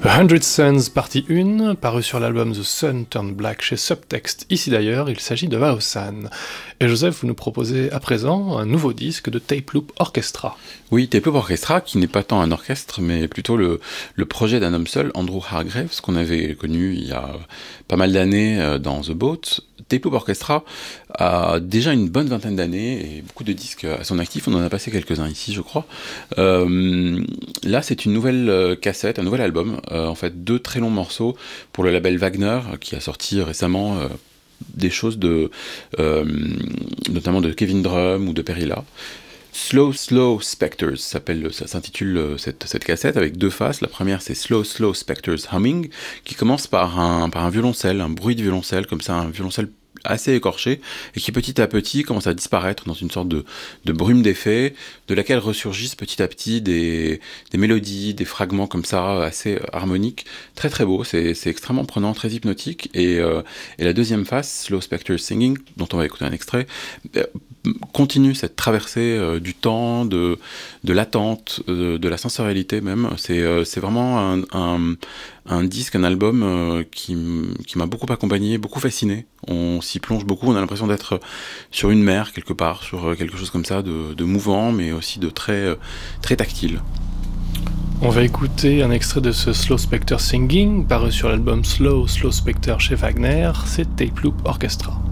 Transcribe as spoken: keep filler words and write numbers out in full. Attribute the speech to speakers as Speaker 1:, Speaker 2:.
Speaker 1: A Hundred Suns, partie un, paru sur l'album The Sun Turned Black chez Subtext. Ici d'ailleurs, il s'agit de Vaosan. Et Joseph, vous nous proposez à présent un nouveau disque de Tape Loop Orchestra.
Speaker 2: Oui, Tape Loop Orchestra, qui n'est pas tant un orchestre, mais plutôt le, le projet d'un homme seul, Andrew Hargreaves, qu'on avait connu il y a pas mal d'années dans The Boat. Tape Loop Orchestra a déjà une bonne vingtaine d'années et beaucoup de disques à son actif. On en a passé quelques-uns ici, je crois. Euh, là, c'est une nouvelle cassette, un nouvel album. Euh, en fait, deux très longs morceaux pour le label Wagner, qui a sorti récemment euh, des choses de, euh, notamment de Kevin Drum ou de Perilla. Slow Slow Spectres s'appelle, ça s'intitule cette, cette cassette avec deux faces. La première c'est Slow Slow Spectres Humming, qui commence par un, par un violoncelle, un bruit de violoncelle, comme ça, un violoncelle assez écorché, et qui petit à petit commence à disparaître dans une sorte de, de brume d'effet, de laquelle ressurgissent petit à petit des, des mélodies, des fragments comme ça, assez harmoniques, très très beau, c'est, c'est extrêmement prenant, très hypnotique, et, euh, et la deuxième face, Slow Spectres Singing, dont on va écouter un extrait, euh, continue cette traversée euh, du temps, de, de l'attente, euh, de la sensorialité même, c'est, euh, c'est vraiment un, un, un disque, un album euh, qui, qui m'a beaucoup accompagné, beaucoup fasciné, on s'y plonge beaucoup, on a l'impression d'être sur une mer quelque part, sur quelque chose comme ça de, de mouvant, mais aussi de très, très tactile.
Speaker 1: On va écouter un extrait de ce Slow Spectre Singing, paru sur l'album Slow Slow Spectre chez Wagner, c'est Tape Loop Orchestra.